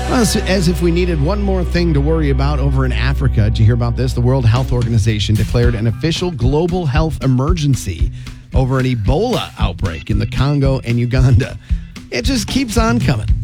As if we needed one more thing to worry about over in Africa. Did you hear about this? The World Health Organization declared an official global health emergency over an Ebola outbreak in the Congo and Uganda. It just keeps on coming.